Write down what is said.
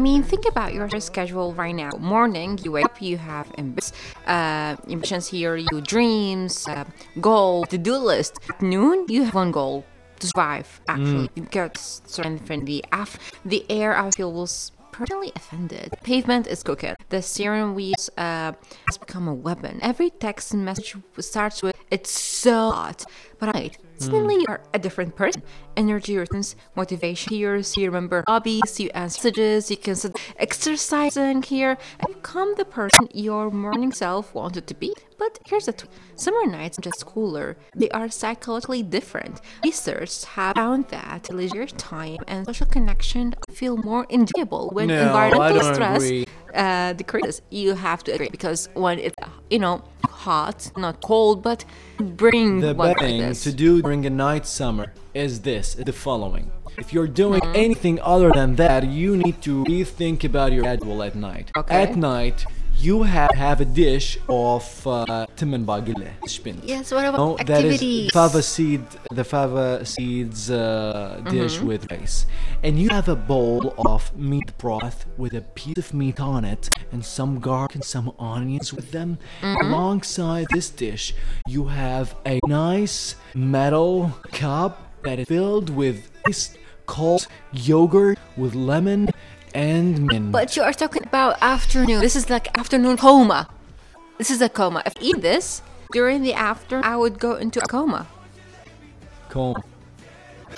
mean, think about your schedule right now. Morning, you wake up, you have ambitions here, you dreams, goal, to-do list. At noon, you have one goal, to survive, actually. You get strength from the air, I feels personally offended. Pavement is cooked. The steering wheel has become a weapon. Every text message starts with, it's so hot. But suddenly you are a different person. Energy returns, motivation here, you remember hobbies, you answer messages, you can start exercising here, and become the person your morning self wanted to be. But here's the truth. Summer nights are just cooler. They are psychologically different. Research have found that leisure time and social connection feel more enjoyable when environmental stress decreases. You have to agree, because when it's, hot, not cold, but bring the one best like thing this. to do during a night summer is the following. If you're doing anything other than that, you need to rethink about your schedule at night. Okay. At night, you have a dish of timon bagile. Yes, what about activities? That is the fava seeds dish with rice. And you have a bowl of meat broth with a piece of meat on it and some garlic and some onions with them. Alongside this dish, you have a nice metal cup that is filled with ice cold yogurt with lemon and mint. But you are talking about afternoon. This is like afternoon coma. This is a coma. If I eat this during the afternoon, I would go into a coma. Coma.